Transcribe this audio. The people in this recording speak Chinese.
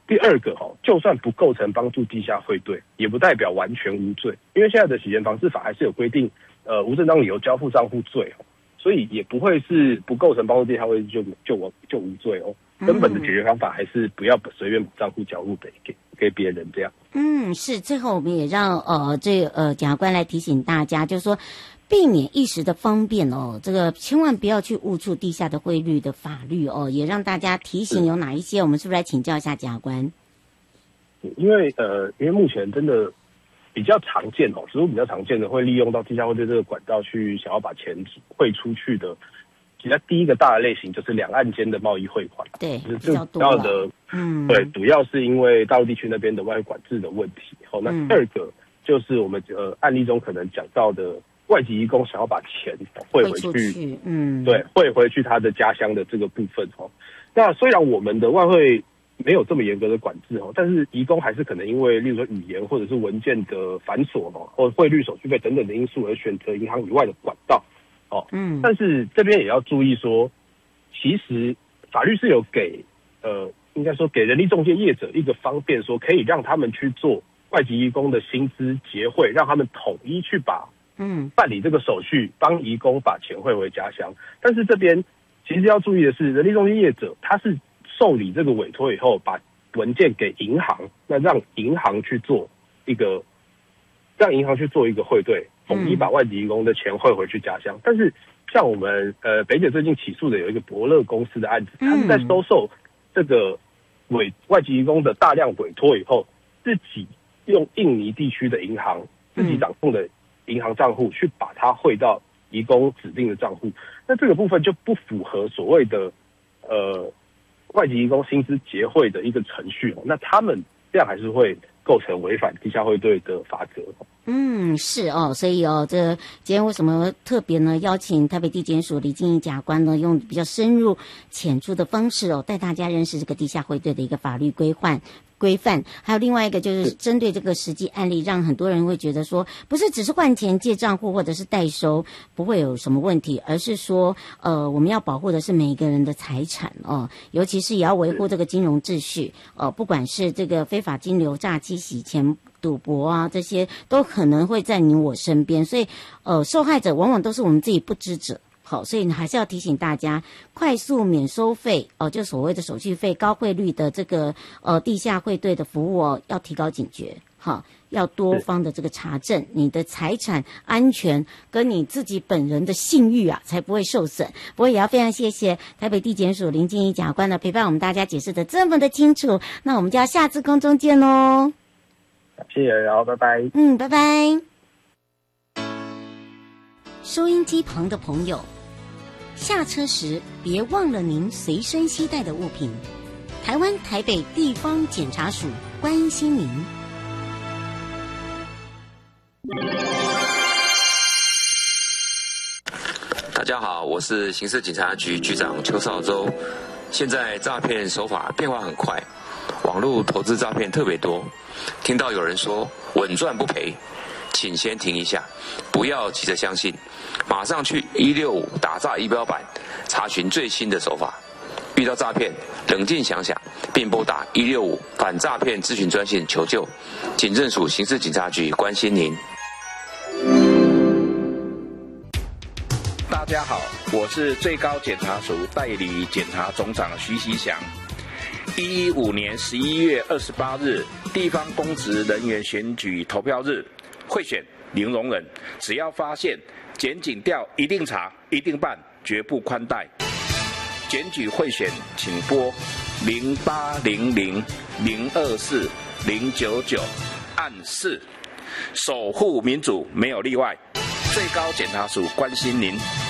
第二个就算不构成帮助地下汇兑，也不代表完全无罪，因为现在的洗钱防治法还是有规定，无正当理由交付账户罪所以也不会是不构成帮助地下汇兑就无罪根本的解决方法还是不要随便把账户交入给别人这样。 是。最后我们也让检察官来提醒大家，就是说避免一时的方便这个千万不要去误触地下的汇率的法律也让大家提醒有哪一些，我们是不是来请教一下检察官？ 因为目前真的比较常见实务比较常见的会利用到地下汇兑这个管道去想要把钱汇出去的，其实第一个大的类型就是两岸间的贸易汇款， 对， 比较多的，对，主要是因为大陆地区那边的外汇管制的问题。那第二个就是我们案例中可能讲到的外籍移工想要把钱汇回去，对，汇回去他的家乡的这个部分那虽然我们的外汇没有这么严格的管制但是移工还是可能因为例如说语言或者是文件的繁琐或汇率手续费等等的因素而选择银行以外的管道但是这边也要注意说，其实法律是有给应该说给人力中介业者一个方便，说可以让他们去做外籍移工的薪资结汇，让他们统一去办理这个手续，帮移工把钱汇回家乡。但是这边其实要注意的是，人力中介业者他是受理这个委托以后，把文件给银行，那让银行去做一个汇兑，统一把外籍移工的钱汇回去家乡。但是像我们北检最近起诉的有一个伯乐公司的案子，他是在收受这个外籍移工的大量委托以后，自己用印尼地区的银行自己掌控的银行账户去把它汇到移工指定的账户，那这个部分就不符合所谓的外籍移工薪资结汇的一个程序那他们这样还是会构成违反地下汇兑的法则。 是所以这今天为什么特别呢邀请台北地检署李敬义检察官呢，用比较深入浅出的方式带大家认识这个地下汇兑的一个法律规范，还有另外一个就是针对这个实际案例，让很多人会觉得说，不是只是换钱借账户或者是代收不会有什么问题，而是说我们要保护的是每一个人的财产尤其是也要维护这个金融秩序不管是这个非法金流、诈欺、洗钱、赌博啊，这些都可能会在你我身边，所以受害者往往都是我们自己不知者。好，所以还是要提醒大家，快速免收费就所谓的手续费、高汇率的这个地下汇兑的服务要提高警觉。好，要多方的这个查证，你的财产安全跟你自己本人的信誉才不会受损。不过也要非常谢谢台北地检署林敬义检察官的陪伴，我们大家解释的这么的清楚。那我们就要下次空中见喽。 谢谢，然后拜拜。 拜拜。收音机旁的朋友，下车时别忘了您随身携带的物品。台湾台北地方检察署关心您。 大家好，我是刑事警察局局长邱少洲。现在诈骗手法变化很快，网络投资诈骗特别多。听到有人说稳赚不赔，请先停一下，不要急着相信，马上去165打诈仪表板查询最新的手法。遇到诈骗，冷静想想，并拨打165反诈骗咨询专线求救。警政署刑事警察局关心您。 大家好，我是最高检察署代理检察总长徐锡祥。115年11月28日，地方公职人员选举投票日，贿选零容忍，只要发现检警调一定查，一定办，绝不宽待。检举贿选，请拨0800-024-099按4，守护民主没有例外。最高检察署关心您。